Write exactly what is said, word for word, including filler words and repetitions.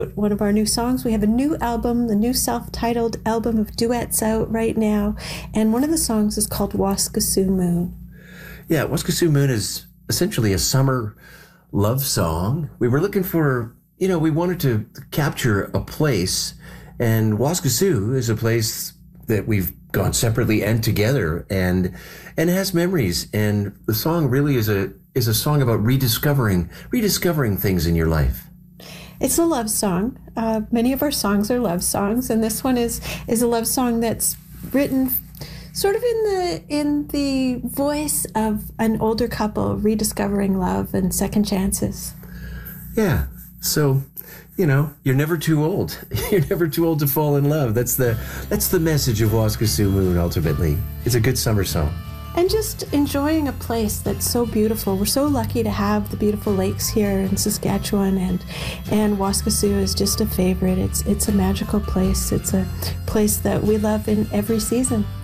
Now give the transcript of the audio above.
one of our new songs. We have a new album, the new self-titled album of duets out right now, and one of the songs is called Waskesiu Moon. Yeah, Waskesiu Moon is essentially a summer love song. We were looking for, you know, we wanted to capture a place, and Waskesiu is a place that we've gone separately and together, and and it has memories. And the song really is a is a song about rediscovering rediscovering things in your life. It's a love song. Uh, many of our songs are love songs, and this one is is a love song that's written sort of in the in the voice of an older couple rediscovering love and second chances. Yeah. So, you know, you're never too old. You're never too old to fall in love. That's the that's the message of Waskesiu Moon. Ultimately, it's a good summer song. And just enjoying a place that's so beautiful. We're so lucky to have the beautiful lakes here in Saskatchewan, and and Waskesiu is just a favorite. It's it's a magical place. It's a place that we love in every season.